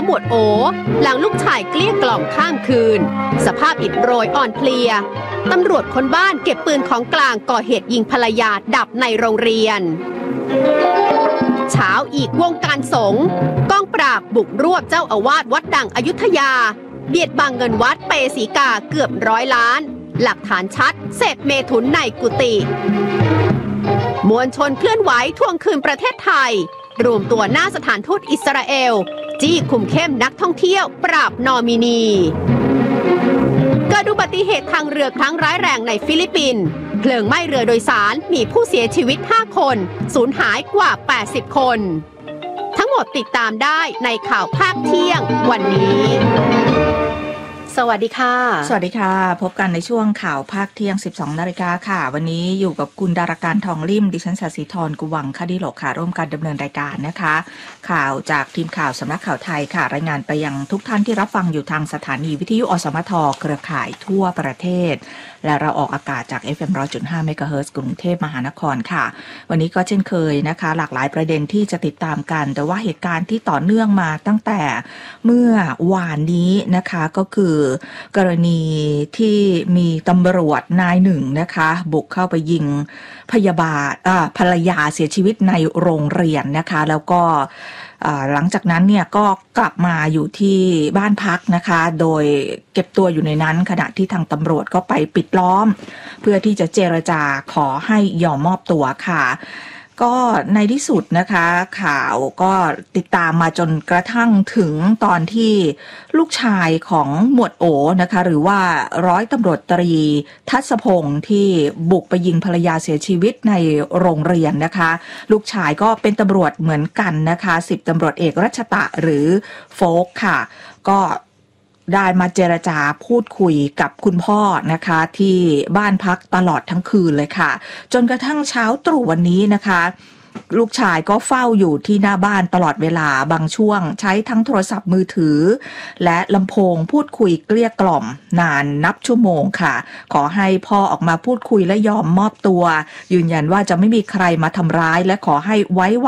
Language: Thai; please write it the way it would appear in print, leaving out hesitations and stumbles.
หมวดโอหลังลูกชายเกลี้ยกล่อมข้ามคืนสภาพอิดโรยอ่อนเพลียตำรวจค้นบ้านเก็บปืนของกลางก่อเหตุยิงภรรยาดับในโรงเรียนเช้าอีกวงการสงฆ์กองปราบบุกรวบเจ้าอาวาสวัดดังอยุธยาเบียดบังเงินวัดเปสีกาเกือบ100 ล้านหลักฐานชัดเสพเมถุนในกุฏิมวลชนเคลื่อนไหวทวงคืนประเทศไทยรวมตัวหน้าสถานทูตอิสราเอลจี้คุมเข้มนักท่องเที่ยวปราบนอมินีเกิดอุบัติเหตุทางเรือครั้งร้ายแรงในฟิลิปปินส์เพลิงไหม้เรือโดยสารมีผู้เสียชีวิต5 คนสูญหายกว่า80 คนทั้งหมดติดตามได้ในข่าวภาคเที่ยงวันนี้สวัสดีค่ะสวัสดีค่ะพบกันในช่วงข่าวภาคเที่ยง 12 นาฬิกาค่ะวันนี้อยู่กับคุณดาราการทองลิ่มดิฉันศศิธรกุวังคดิโลกค่ะร่วมกันดำเนินรายการนะคะข่าวจากทีมข่าวสำนักข่าวไทยค่ะรายงานไปยังทุกท่านที่รับฟังอยู่ทางสถานีวิทยุอสมทเครือข่ายทั่วประเทศและเราออกอากาศจาก FM 100.5 เมกะเฮิรตซ์กรุงเทพมหานครค่ะวันนี้ก็เช่นเคยนะคะหลากหลายประเด็นที่จะติดตามกันแต่ว่าเหตุการณ์ที่ต่อเนื่องมาตั้งแต่เมื่อวานนี้นะคะก็คือกรณีที่มีตำรวจนายหนึ่งนะคะบุกเข้าไปยิงภรรยาเสียชีวิตในโรงเรียนนะคะแล้วก็หลังจากนั้นเนี่ยก็กลับมาอยู่ที่บ้านพักนะคะโดยเก็บตัวอยู่ในนั้นขณะที่ทางตำรวจก็ไปปิดล้อมเพื่อที่จะเจรจาขอให้ยอมมอบตัวค่ะก็ในที่สุดนะคะข่าวก็ติดตามมาจนกระทั่งถึงตอนที่ลูกชายของหมวดโอนะคะหรือว่าร้อยตำรวจตรีทัศพงศ์ที่บุกไปยิงภรรยาเสียชีวิตในโรงเรียนนะคะลูกชายก็เป็นตำรวจเหมือนกันนะคะ10 ตำรวจเอกรัชตะหรือโฟกค่ะก็ได้มาเจรจาพูดคุยกับคุณพ่อนะคะที่บ้านพักตลอดทั้งคืนเลยค่ะจนกระทั่งเช้าตรู่วันนี้นะคะลูกชายก็เฝ้าอยู่ที่หน้าบ้านตลอดเวลาบางช่วงใช้ทั้งโทรศัพท์มือถือและลำโพงพูดคุยเกลี้ยกล่อมนานนับชั่วโมงค่ะขอให้พ่อออกมาพูดคุยและยอมมอบตัวยืนยันว่าจะไม่มีใครมาทำร้ายและขอให้ไว้ว